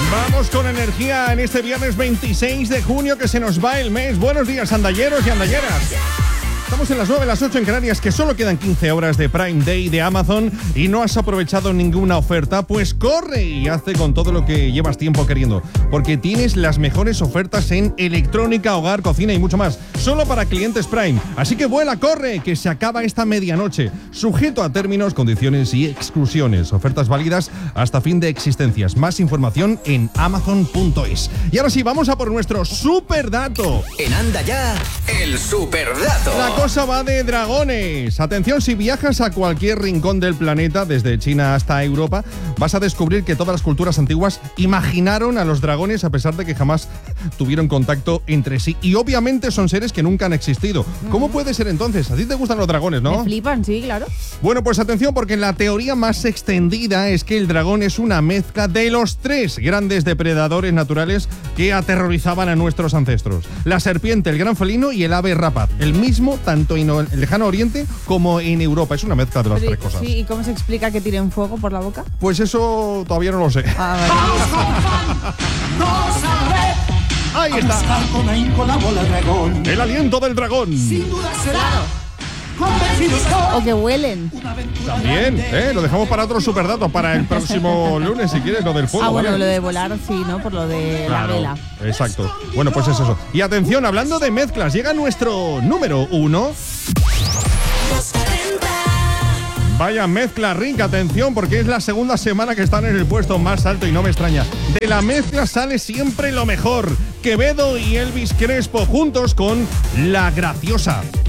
Vamos con energía en este viernes 26 de junio que se nos va el mes. Buenos días, andalleros y andalleras. Estamos en las 9, las 8 en Canarias, que solo quedan 15 horas de Prime Day de Amazon y no has aprovechado ninguna oferta, pues corre y hazte con todo lo que llevas tiempo queriendo, porque tienes las mejores ofertas en electrónica, hogar, cocina y mucho más, solo para clientes Prime. Así que vuela, corre, que se acaba esta medianoche. Sujeto a términos, condiciones y exclusiones. Ofertas válidas hasta fin de existencias. Más información en amazon.es. Y ahora sí, vamos a por nuestro superdato. En Anda Ya, el superdato. La cosa va de dragones. Atención, si viajas a cualquier rincón del planeta, desde China hasta Europa, vas a descubrir que todas las culturas antiguas imaginaron a los dragones a pesar de que jamás tuvieron contacto entre sí. Y obviamente son seres que nunca han existido. ¿Cómo puede ser entonces? A ti te gustan los dragones, ¿no? Me flipan, sí, claro. Bueno, pues atención, porque la teoría más extendida es que el dragón es una mezcla de los 3 grandes depredadores naturales que aterrorizaban a nuestros ancestros: la serpiente, el gran felino y el ave rapaz. El mismo tanto en el lejano oriente como en Europa. Es una mezcla de las 3 cosas. Sí, ¿y cómo se explica que tiren fuego por la boca? Pues eso todavía no lo sé. Ahí está. El aliento del dragón. Sin duda será. O que huelen. También, lo dejamos para otro superdato, para el próximo lunes, si quieres, lo del fuego. Bueno, ¿vale? lo de volar, sí, ¿no? Por lo de Claro, la vela. Exacto. Bueno, pues es eso. Y atención, hablando de mezclas, llega nuestro número 1. Vaya mezcla rica, atención, porque es la segunda semana que están en el puesto más alto y no me extraña. De la mezcla sale siempre lo mejor. Quevedo y Elvis Crespo juntos con La Graciosa.